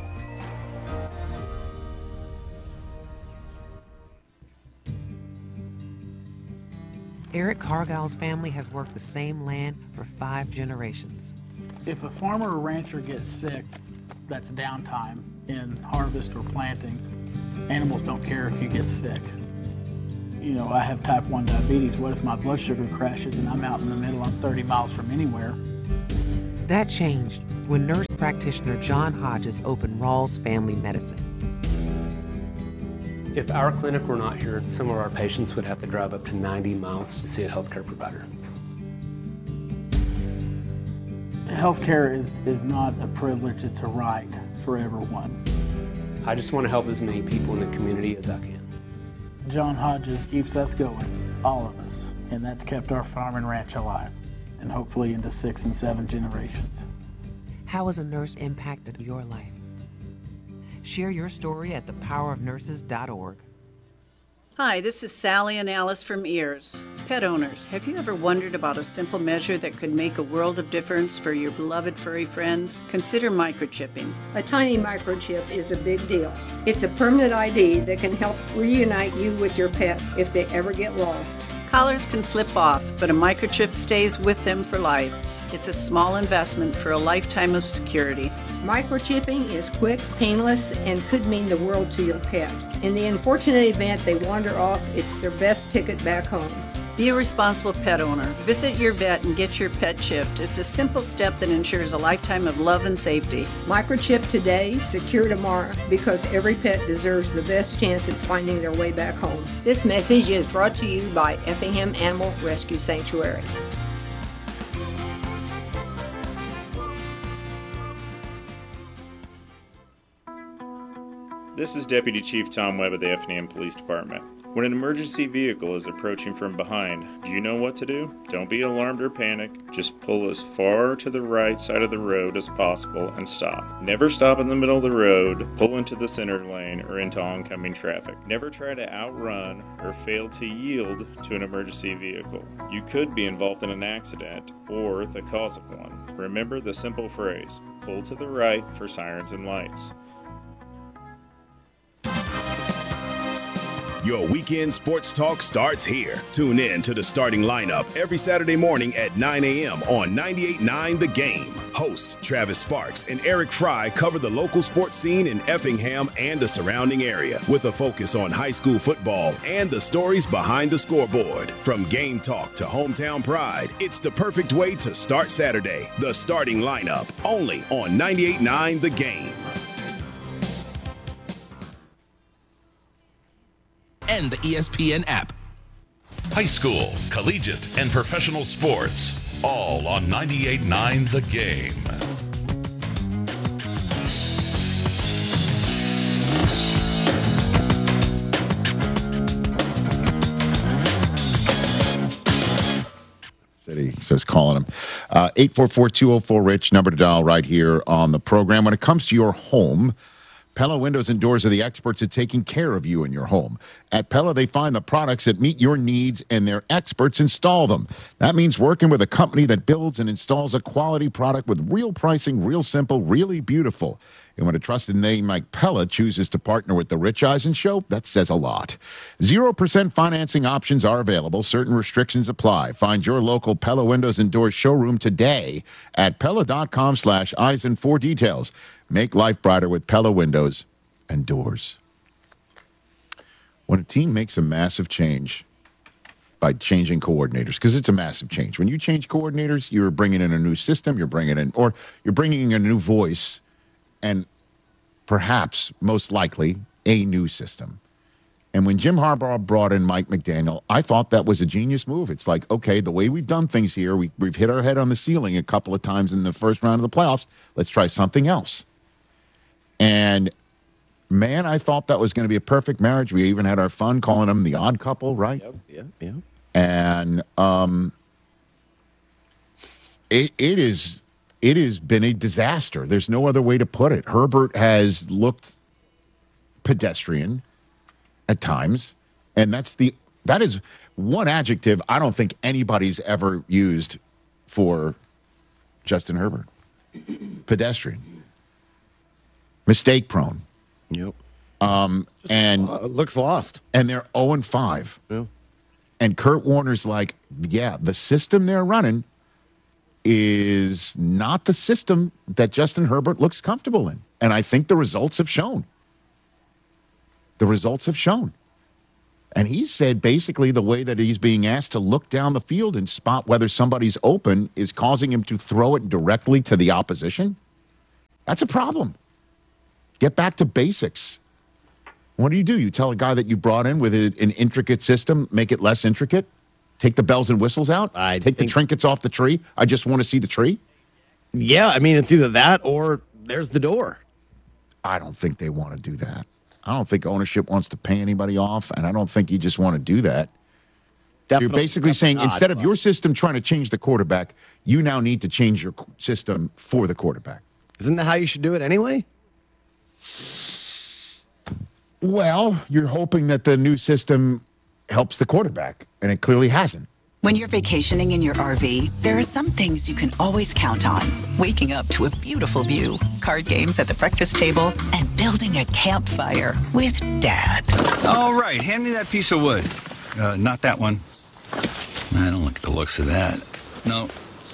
Eric Cargill's family has worked the same land for 5 generations. If a farmer or rancher gets sick, that's downtime in harvest or planting. Animals don't care if you get sick. You know, I have type 1 diabetes. What if my blood sugar crashes and I'm out in the middle, I'm 30 miles from anywhere? That changed when nurse practitioner John Hodges opened Rawls Family Medicine. If our clinic were not here, some of our patients would have to drive up to 90 miles to see a healthcare provider. Healthcare is not a privilege, it's a right for everyone. I just want to help as many people in the community as I can. John Hodges keeps us going, all of us, and that's kept our farm and ranch alive, and hopefully into 6 and 7 generations. How has a nurse impacted your life? Share your story at thepowerofnurses.org. Hi, this is Sally and Alice from Ears. Pet owners, have you ever wondered about a simple measure that could make a world of difference for your beloved furry friends? Consider microchipping. A tiny microchip is a big deal. It's a permanent ID that can help reunite you with your pet if they ever get lost. Collars can slip off, but a microchip stays with them for life. It's a small investment for a lifetime of security. Microchipping is quick, painless, and could mean the world to your pet. In the unfortunate event they wander off, it's their best ticket back home. Be a responsible pet owner. Visit your vet and get your pet chipped. It's a simple step that ensures a lifetime of love and safety. Microchip today, secure tomorrow, because every pet deserves the best chance at finding their way back home. This message is brought to you by Effingham Animal Rescue Sanctuary. This is Deputy Chief Tom Webb of the Effingham Police Department. When an emergency vehicle is approaching from behind, do you know what to do? Don't be alarmed or panic. Just pull as far to the right side of the road as possible and stop. Never stop in the middle of the road, pull into the center lane, or into oncoming traffic. Never try to outrun or fail to yield to an emergency vehicle. You could be involved in an accident or the cause of one. Remember the simple phrase, pull to the right for sirens and lights. Your weekend sports talk starts here. Tune in to the starting lineup every Saturday morning at 9 a.m. on 98.9 The Game. Host Travis Sparks and Eric Fry cover the local sports scene in Effingham and the surrounding area with a focus on high school football and the stories behind the scoreboard. From game talk to hometown pride, it's the perfect way to start Saturday. The starting lineup, only on 98.9 The Game. And the ESPN app. High school, collegiate, and professional sports, all on 98.9 The Game. City says calling him. 844-204-RICH, number to dial right here on the program. When it comes to your home, Pella Windows and Doors are the experts at taking care of you and your home. At Pella, they find the products that meet your needs, and their experts install them. That means working with a company that builds and installs a quality product with real pricing, real simple, really beautiful. And when a trusted name like Pella chooses to partner with the Rich Eisen Show, that says a lot. 0% financing options are available. Certain restrictions apply. Find your local Pella Windows and Doors showroom today at Pella.com/Eisen for details. Make life brighter with Pella Windows and Doors. When a team makes a massive change by changing coordinators, because it's a massive change. When you change coordinators, you're bringing in a new system, you're bringing in a new voice, and perhaps, most likely, a new system. And when Jim Harbaugh brought in Mike McDaniel, I thought that was a genius move. It's like, okay, the way we've done things here, we've hit our head on the ceiling a couple of times in the first round of the playoffs. Let's try something else. And, man, I thought that was going to be a perfect marriage. We even had our fun calling them the odd couple, right? Yep. And it has been a disaster. There's no other way to put it. Herbert has looked pedestrian at times, and that is one adjective I don't think anybody's ever used for Justin Herbert. Pedestrian. Mistake prone. Yep. And looks lost. And they're 0-5. Yeah. And Kurt Warner's like, yeah, the system they're running is not the system that Justin Herbert looks comfortable in. And I think the results have shown. The results have shown. And he said basically the way that he's being asked to look down the field and spot whether somebody's open is causing him to throw it directly to the opposition. That's a problem. Get back to basics. What do? You tell a guy that you brought in with an intricate system, make it less intricate? Take the bells and whistles out? Take the trinkets off the tree? I just want to see the tree? Yeah, I mean, it's either that or there's the door. I don't think they want to do that. I don't think ownership wants to pay anybody off, and I don't think you just want to do that. You're basically saying instead of your system trying to change the quarterback, you now need to change your system for the quarterback. Isn't that how you should do it anyway? Well, you're hoping that the new system helps the quarterback, and it clearly hasn't. When you're vacationing in your RV, there are some things you can always count on. Waking up to a beautiful view, card games at the breakfast table, and building a campfire with Dad. All right, hand me that piece of wood. Not that one. I don't like the looks of that. No.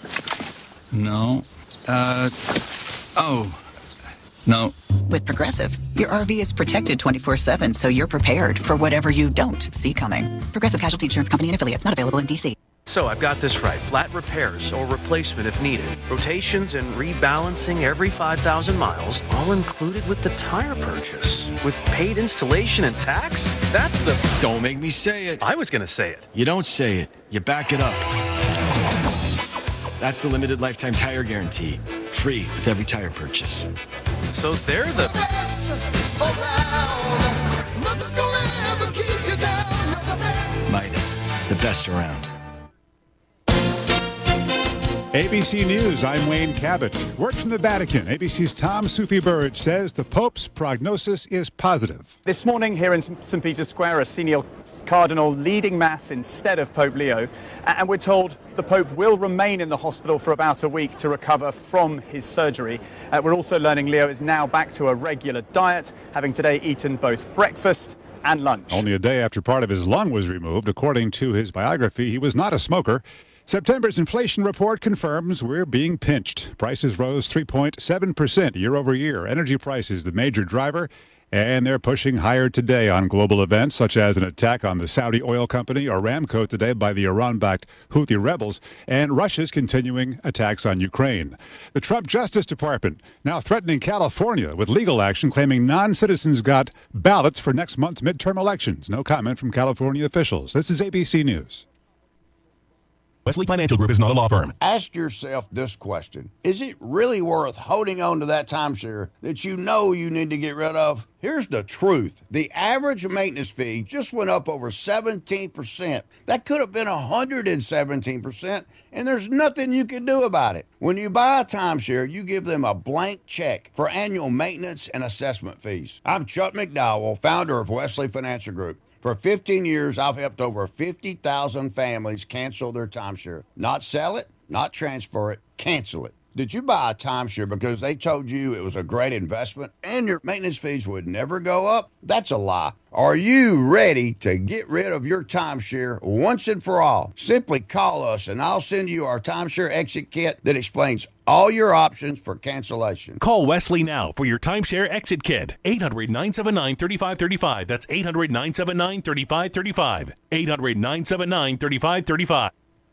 No. With Progressive, your RV is protected 24/7, so you're prepared for whatever you don't see coming. Progressive Casualty Insurance Company and Affiliates, not available in D.C. So I've got this right. Flat repairs or replacement if needed. Rotations and rebalancing every 5,000 miles, all included with the tire purchase. With paid installation and tax? That's the... Don't make me say it. I was going to say it. You don't say it. You back it up. That's the limited lifetime tire guarantee. Free with every tire purchase. So they're the... Midas, the best around. ABC News, I'm Wayne Cabot. Word from the Vatican. ABC's Tom Soufi-Burge says the Pope's prognosis is positive. This morning here in St. Peter's Square, a senior cardinal leading Mass instead of Pope Leo. And we're told the Pope will remain in the hospital for about a week to recover from his surgery. We're also learning Leo is now back to a regular diet, having today eaten both breakfast and lunch. Only a day after part of his lung was removed. According to his biography, he was not a smoker. September's inflation report confirms we're being pinched. Prices rose 3.7% year over year. Energy prices, the major driver, and they're pushing higher today on global events such as an attack on the Saudi oil company Aramco today by the Iran-backed Houthi rebels, and Russia's continuing attacks on Ukraine. The Trump Justice Department now threatening California with legal action, claiming non-citizens got ballots for next month's midterm elections. No comment from California officials. This is ABC News. Wesley Financial Group is not a law firm. Ask yourself this question. Is it really worth holding on to that timeshare that you know you need to get rid of? Here's the truth. The average maintenance fee just went up over 17%. That could have been 117%, and there's nothing you can do about it. When you buy a timeshare, you give them a blank check for annual maintenance and assessment fees. I'm Chuck McDowell, founder of Wesley Financial Group. For 15 years, I've helped over 50,000 families cancel their timeshare. Not sell it, not transfer it, cancel it. Did you buy a timeshare because they told you it was a great investment and your maintenance fees would never go up? That's a lie. Are you ready to get rid of your timeshare once and for all? Simply call us and I'll send you our timeshare exit kit that explains all your options for cancellation. Call Wesley now for your timeshare exit kit. 800-979-3535. That's 800-979-3535. 800-979-3535.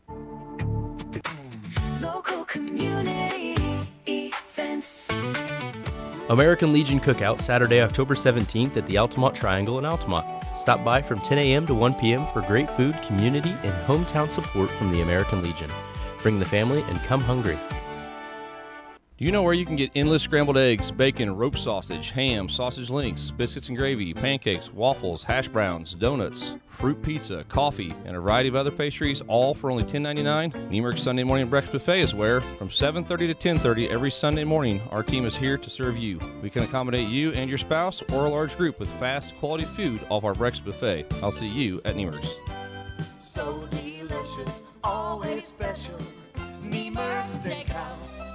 Local community events. American Legion Cookout, Saturday, October 17th at the Altamont Triangle in Altamont. Stop by from 10 a.m. to 1 p.m. for great food, community, and hometown support from the American Legion. Bring the family and come hungry. Do you know where you can get endless scrambled eggs, bacon, rope sausage, ham, sausage links, biscuits and gravy, pancakes, waffles, hash browns, donuts, fruit pizza, coffee, and a variety of other pastries, all for only $10.99? Nemer's Sunday Morning Breakfast Buffet is where, from 7:30 to 10:30 every Sunday morning, our team is here to serve you. We can accommodate you and your spouse or a large group with fast, quality food off our breakfast buffet. I'll see you at Nemer's. So delicious, always special. Nemer's Steakhouse.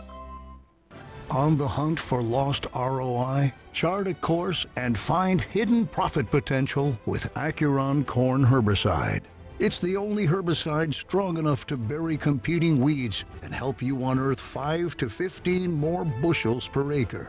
On the hunt for lost ROI? Chart a course and find hidden profit potential with Acuron Corn Herbicide. It's the only herbicide strong enough to bury competing weeds and help you unearth 5 to 15 more bushels per acre.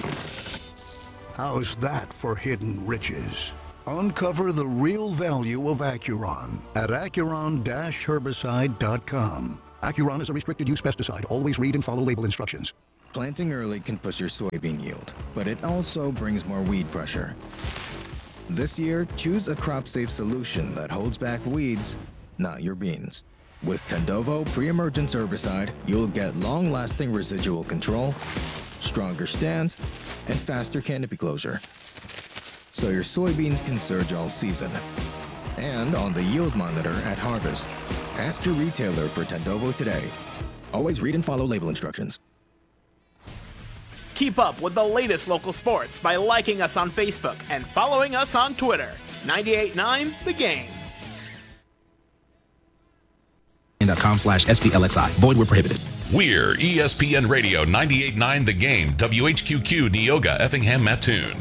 How's that for hidden riches? Uncover the real value of Acuron at Acuron-herbicide.com. Acuron is a restricted use pesticide. Always read and follow label instructions. Planting early can push your soybean yield, but it also brings more weed pressure. This year, choose a crop-safe solution that holds back weeds, not your beans. With Tendovo pre-emergence herbicide, you'll get long-lasting residual control, stronger stands, and faster canopy closure. So your soybeans can surge all season. And on the yield monitor at harvest, ask your retailer for Tendovo today. Always read and follow label instructions. Keep up with the latest local sports by liking us on Facebook and following us on Twitter. 98.9 The Game. .com/SPLXI. Void where prohibited. We're ESPN Radio 98.9 The Game, WHQQ, Neoga, Effingham, Mattoon.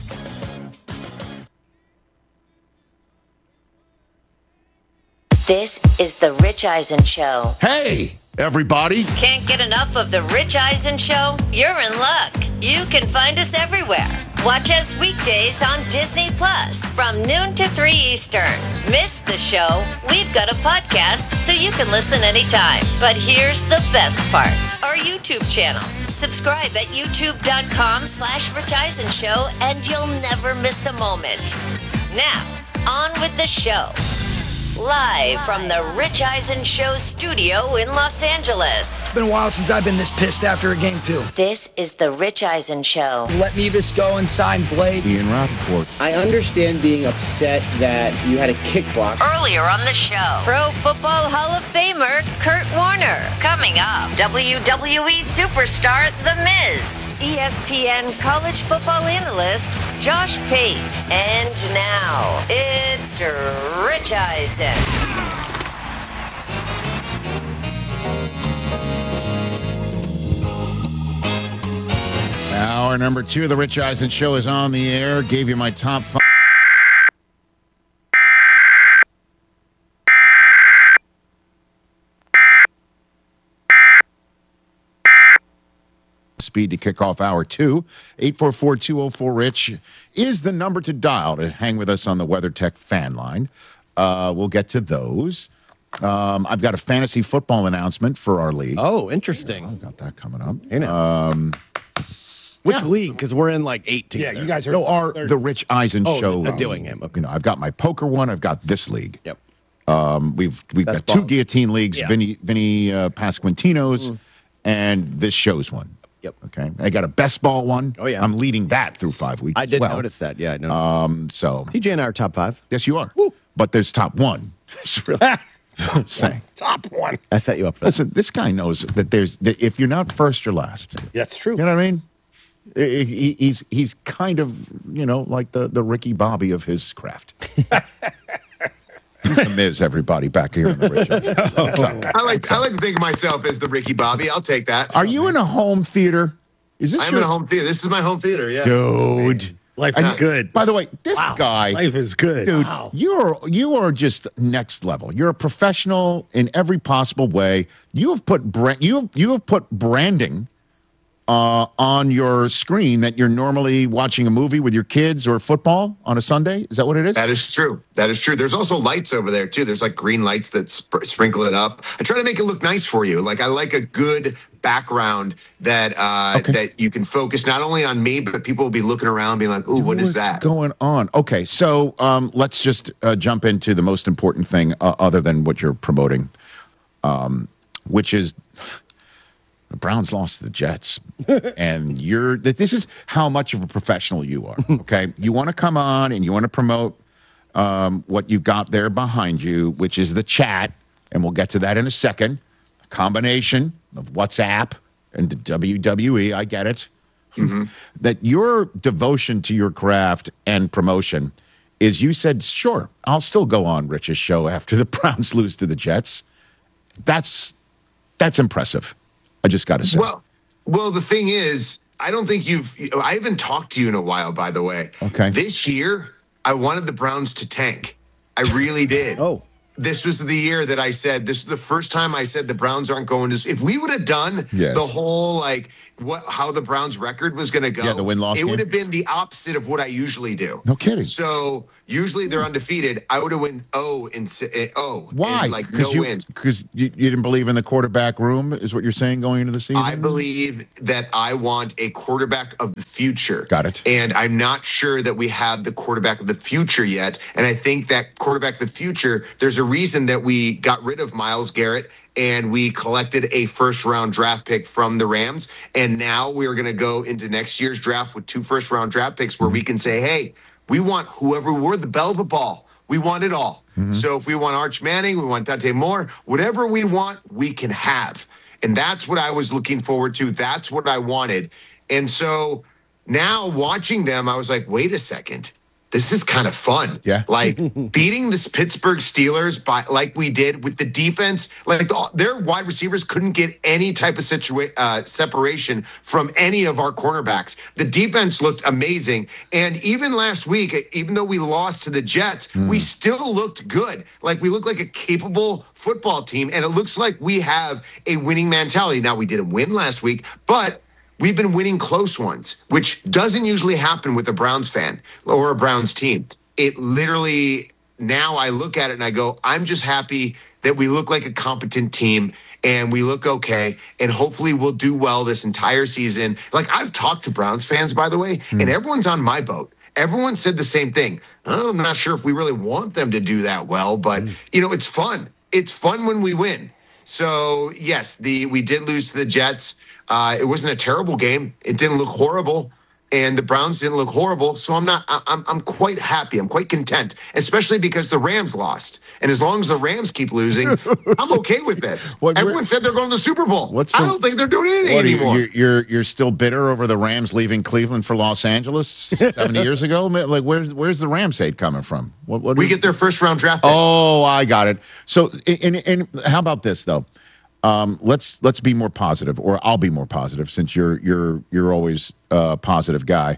This is The Rich Eisen Show. Hey, everybody. Can't get enough of The Rich Eisen Show? You're in luck. You can find us everywhere. Watch us weekdays on Disney Plus from noon to 3 Eastern. Miss the show? We've got a podcast so you can listen anytime. But here's the best part. Our YouTube channel. Subscribe at youtube.com/Rich Eisen Show and you'll never miss a moment. Now, on with the show. Live from the Rich Eisen Show studio in Los Angeles. It's been a while since I've been this pissed after a game, too. This is the Rich Eisen Show. Let Mevis go and sign Blake. Ian Rappaport. I understand being upset that you had a kickbox. Earlier on the show, Pro Football Hall of Famer Kurt Warner. Coming up, WWE superstar The Miz. ESPN college football analyst Josh Pate. And now, it's Rich Eisen. Hour number 2 of the Rich Eisen Show is on the air. Gave you my top 5. Speed to kick off hour 2. 844-204-RICH is the number to dial to hang with us on the WeatherTech fan line. We'll get to those. I've got a fantasy football announcement for our league. Oh, interesting. I've got that coming up. Which league? Because we're in like 8 together. Yeah, you guys are the Rich Eisen Show. Doing him. Okay. You know, I've got my poker one. I've got this league. Yep. We've got 2 guillotine leagues. Yeah. Vinny Pasquantino's and this show's one. Yep. Okay. I got a best ball one. Oh yeah. I'm leading that through 5 weeks. I did notice that. Yeah, I noticed. So TJ and I are top 5. Yes, you are. Woo. But there's top 1. It's really saying top 1. I set you up for that. Listen, this guy knows that if you're not first, you're last. That's true. You know what I mean? He's kind of, like the Ricky Bobby of his craft. He's the Miz, everybody, back here in the Rich Eisen. I like to think of myself as the Ricky Bobby. I'll take that. Are you in a home theater? I'm in a home theater. This is my home theater, yeah. Dude. Life is good. By the way, this guy. Life is good. Dude, you are just next level. You're a professional in every possible way. You have put branding on your screen that you're normally watching a movie with your kids or football on a Sunday. Is that what it is? That is true. There's also lights over there too. There's like green lights that sprinkle it up. I try to make it look nice for you. Like I like a good background that that you can focus not only on me, but people will be looking around being like, ooh, what is that? What's going on? Okay, so let's just jump into the most important thing other than what you're promoting, which is The Browns lost to the Jets, and this is how much of a professional you are, okay? You want to come on and you want to promote what you've got there behind you, which is the chat, and we'll get to that in a second. A combination of WhatsApp and the WWE, I get it. Mm-hmm. That your devotion to your craft and promotion is you said, sure, I'll still go on Rich's show after the Browns lose to the Jets. That's impressive. I just got to say. Well, the thing is, I don't think I haven't talked to you in a while, by the way. Okay. This year, I wanted the Browns to tank. I really did. Oh. This was the year that I said, this is the first time I said the Browns aren't going to, if we would have done the whole, how the Browns record was going to go, the win-loss it game? would have been the opposite of what I usually do. No kidding. So usually they're undefeated. I would have went 0 and 0. Why? And no wins. Because you didn't believe in the quarterback room, is what you're saying going into the season? I believe that I want a quarterback of the future. Got it. And I'm not sure that we have the quarterback of the future yet. And I think that quarterback of the future, there's a reason that we got rid of Myles Garrett and we collected a first-round draft pick from the Rams. And now we're going to go into next year's draft with 2 first-round draft picks where we can say, hey, we want we're the bell of the ball. We want it all. Mm-hmm. So if we want Arch Manning, we want Dante Moore, whatever we want, we can have. And that's what I was looking forward to. That's what I wanted. And so now watching them, I was like, wait a second. This is kind of fun. Yeah. Like beating the Pittsburgh Steelers like we did with the defense, their wide receivers couldn't get any type of separation from any of our cornerbacks. The defense looked amazing. And even last week, even though we lost to the Jets, we still looked good. Like we looked like a capable football team. And it looks like we have a winning mentality. Now, we didn't win last week, but we've been winning close ones, which doesn't usually happen with a Browns fan or a Browns team. It literally, now I look at it and I go, I'm just happy that we look like a competent team and we look okay. And hopefully we'll do well this entire season. Like I've talked to Browns fans, by the way, and everyone's on my boat. Everyone said the same thing. I'm not sure if we really want them to do that well, but it's fun. It's fun when we win. So yes, we did lose to the Jets. It wasn't a terrible game. It didn't look horrible, and the Browns didn't look horrible. So I'm quite happy. I'm quite content, especially because the Rams lost. And as long as the Rams keep losing, I'm okay with this. Everyone said they're going to the Super Bowl. I don't think they're doing anything anymore. You're still bitter over the Rams leaving Cleveland for Los Angeles 70 years ago? Like, where's the Rams hate coming from? We get their first round draft pick. Oh, I got it. So, and how about this though? Let's be more positive, or I'll be more positive since you're always a positive guy.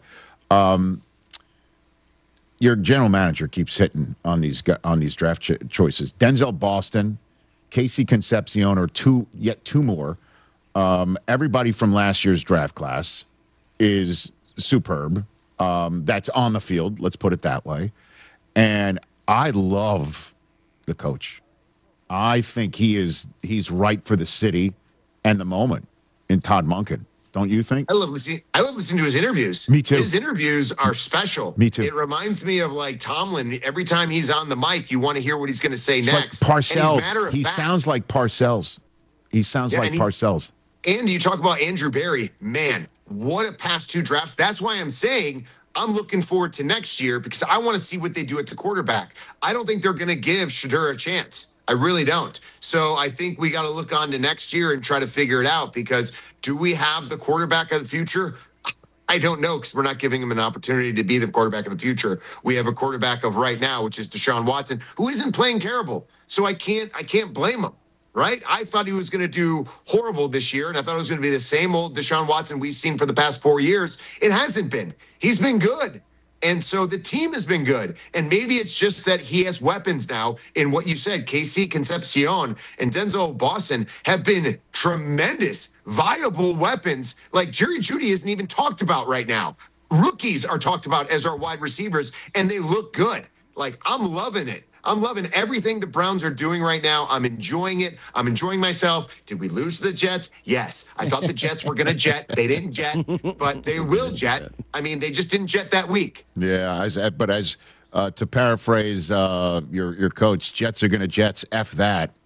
Your general manager keeps hitting on these draft choices. Denzel Boston, Casey Concepcion, or two more. Everybody from last year's draft class is superb. That's on the field. Let's put it that way. And I love the coach. I think he's right for the city and the moment in Todd Monken. Don't you think? I love listening to his interviews. Me too. His interviews are special. Me too. It reminds me of like Tomlin. Every time he's on the mic, you want to hear what he's going to say next. Like Parcells. He sounds like Parcells. He sounds like Parcells. And you talk about Andrew Berry. Man, what a past 2 drafts. That's why I'm saying I'm looking forward to next year because I want to see what they do at the quarterback. I don't think they're going to give Shedeur a chance. I really don't. So I think we got to look on to next year and try to figure it out because do we have the quarterback of the future? I don't know because we're not giving him an opportunity to be the quarterback of the future. We have a quarterback of right now, which is Deshaun Watson, who isn't playing terrible. So I can't blame him, right? I thought he was going to do horrible this year, and I thought it was going to be the same old Deshaun Watson we've seen for the past 4 years. It hasn't been. He's been good. And so the team has been good. And maybe it's just that he has weapons now in what you said. Casey Concepcion and Denzel Boston have been tremendous, viable weapons. Like Jerry Jeudy isn't even talked about right now. Rookies are talked about as our wide receivers, and they look good. Like, I'm loving it. I'm loving everything the Browns are doing right now. I'm enjoying it. I'm enjoying myself. Did we lose to the Jets? Yes. I thought the Jets were going to jet. They didn't jet, but they will jet. I mean, they just didn't jet that week. Yeah, but to paraphrase your coach, Jets are going to Jets. F that.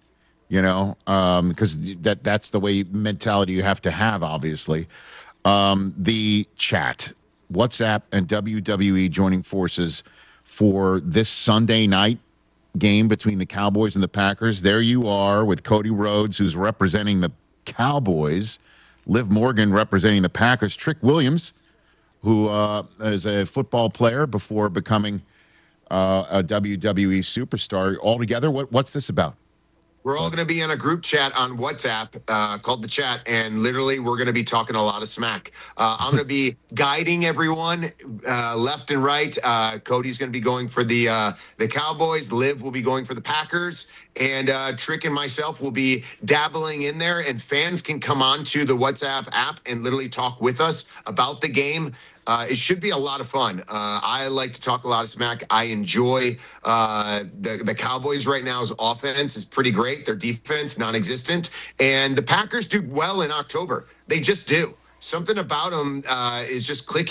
because that's the way mentality you have to have, obviously. The chat, WhatsApp and WWE joining forces for this Sunday night game between the Cowboys and the Packers. There you are with Cody Rhodes, who's representing the Cowboys, Liv Morgan representing the Packers, Trick Williams, who is a football player before becoming a WWE superstar. All together, what's this about? We're all going to be in a group chat on WhatsApp called The Chat, and literally we're going to be talking a lot of smack. I'm going to be guiding everyone left and right. Cody's going to be going for the Cowboys. Liv will be going for the Packers. And Trick and myself will be dabbling in there, and fans can come on to the WhatsApp app and literally talk with us about the game. It should be a lot of fun. I like to talk a lot of smack. I enjoy the Cowboys right now's offense is pretty great. Their defense, non-existent. And the Packers do well in October. They just do. Something about them is just clicking.